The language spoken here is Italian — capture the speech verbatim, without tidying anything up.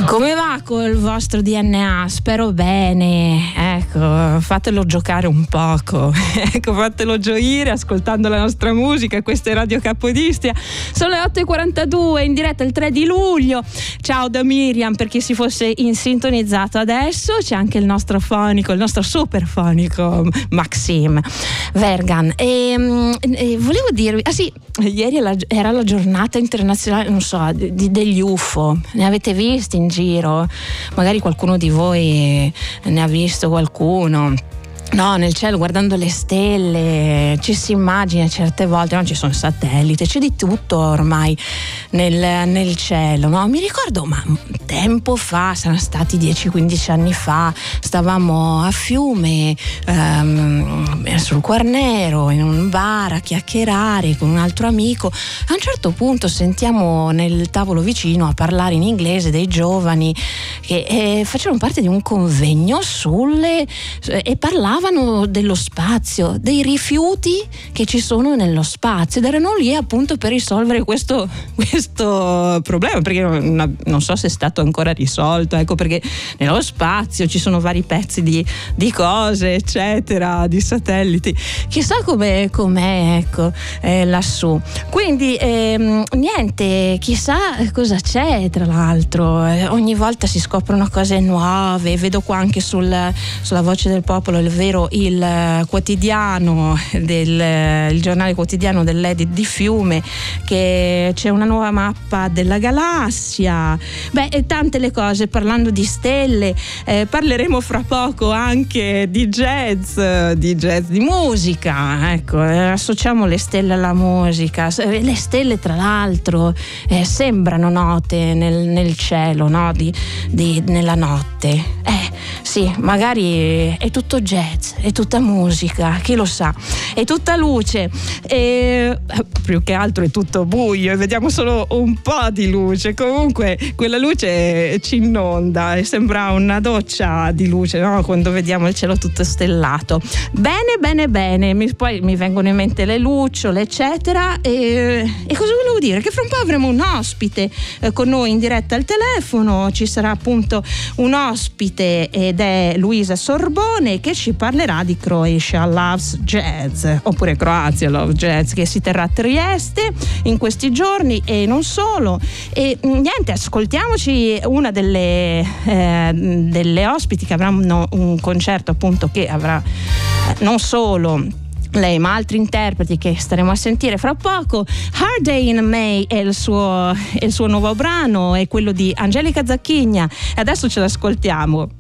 Come va col vostro D N A? Spero bene. Ecco, fatelo giocare un poco. Ecco, fatelo gioire ascoltando la nostra musica. Questa è Radio Capodistria. Sono le otto e quarantadue, in diretta il tre di luglio. Ciao da Miriam, per chi si fosse insintonizzato adesso. C'è anche il nostro fonico, il nostro super fonico Maxim Vergan. E, e volevo dirvi, ah sì, ieri era la giornata internazionale, non so, di, degli U F O. Ne avete visti in giro? Magari qualcuno di voi ne ha visto qualcuno. No, nel cielo guardando le stelle ci si immagina certe volte, no? Ci sono satelliti, c'è di tutto ormai nel, nel cielo, no? Mi ricordo, ma tempo fa, saranno stati dieci quindici anni fa, stavamo a Fiume ehm, sul Quarnero in un bar a chiacchierare con un altro amico. A un certo punto sentiamo nel tavolo vicino a parlare in inglese dei giovani che eh, facevano parte di un convegno sulle eh, e parlavano dello spazio, dei rifiuti che ci sono nello spazio, ed erano lì appunto per risolvere questo, questo problema, perché non, non so se è stato ancora risolto, ecco, perché nello spazio ci sono vari pezzi di, di cose eccetera, di satelliti, chissà com'è, com'è ecco eh, lassù. Quindi ehm, niente, chissà cosa c'è. Tra l'altro eh, ogni volta si scoprono cose nuove. Vedo qua anche sul, sulla Voce del Popolo, il il quotidiano del il giornale quotidiano dell'Edit di Fiume, che c'è una nuova mappa della galassia. Beh, e tante le cose. Parlando di stelle, eh, parleremo fra poco anche di jazz, di jazz, di musica. Ecco, eh, associamo le stelle alla musica. Le stelle, tra l'altro, eh, sembrano note nel, nel cielo, no? Di, di, nella notte. Eh, sì, magari è tutto jazz, è tutta musica, chi lo sa, è tutta luce, e più che altro è tutto buio e vediamo solo un po' di luce. Comunque quella luce ci inonda e sembra una doccia di luce, no? Quando vediamo il cielo tutto stellato. Bene, bene, bene. Mi, poi mi vengono in mente le lucciole eccetera, e, e cosa volevo dire? Che fra un po' avremo un ospite eh, con noi in diretta al telefono. Ci sarà appunto un ospite ed è Luisa Sorbone, che ci parlerà di Croatia Loves Jazz, oppure Croazia Loves Jazz, che si terrà a Trieste in questi giorni e non solo. E niente, ascoltiamoci una delle, eh, delle ospiti che avranno un concerto appunto che avrà eh, non solo lei ma altri interpreti che staremo a sentire fra poco. Hard Day in May è il suo, è il suo nuovo brano, è quello di Angelica Zacchigna, e adesso ce l'ascoltiamo.